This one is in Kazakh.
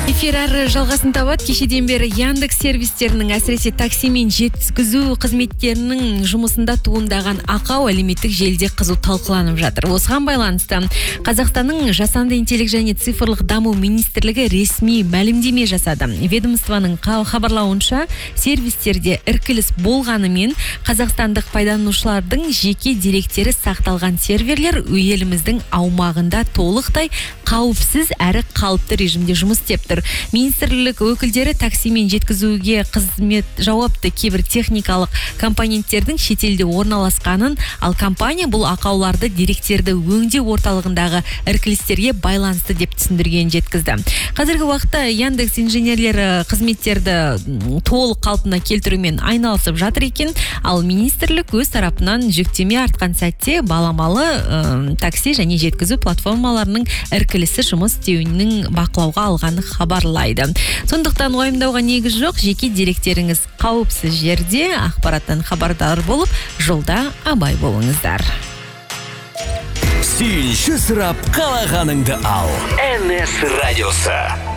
Эфир әрі жалғасын табады. Кешеден бері Яндекс сервистерінің, әсіресе такси мен жеткізу қызметтерінің жұмысында туындаған ақау әлеуметтік желіде қызу талқыланып жатыр. Осыған байланысты Қазақстанның жасанды интеллект және цифрлық даму министрлігі ресми мәлімдеме жасады. Ведомствоның хабарлауынша сервистерде іркіліс болғанымен қазақстандық пайдаланушылардың жеке деректері сақталған серверлер еліміздің аумағында толықтай қауіпсіз әрі қалыпты режимде жұмыс істеп тұр. Министрлік өкілдері такси мен жеткізуге қызмет жауапты кейбір техникалық компоненттердің шетелде орналасқанын, ал компания бұл ақауларды деректерді өңдеу орталығындағы іркілістерге байланысты деп түсіндірген жеткізді. Қазіргі уақытта Яндекс инженерлері қызметтерді толық қалпына келтірумен айналысып жатыр екен, ал министрлік өз тарапынан жүктеме артқан сәтте баламалы такси және жеткізу платформаларының іркілісі жұмыс істеуінің бақылауға алғаны хабарлайды. Сондықтан уайымдауға негіз жоқ, жеке деректеріңіз қауіпсіз жерде, ақпараттан хабардар болып, жолда абай болыңыздар. Сүйінші сұрап қалағаныңды ал. NS радиосы.